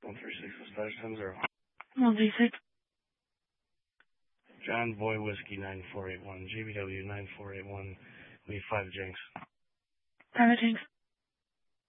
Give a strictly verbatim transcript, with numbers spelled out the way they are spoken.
one three six, dispatch ten zero. one three six. John Boy Whiskey nine four eight one, G B W nine four eight one, we five Jinx. Private Jinx.